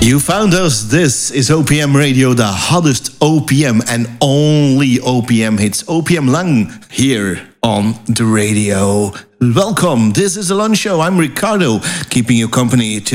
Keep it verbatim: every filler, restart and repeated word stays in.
You found us. This is O P M Radio, the hottest O P M and only O P M hits. O P M Lang here on the radio. Welcome. This is the lunch show. I'm Ricardo, keeping you company till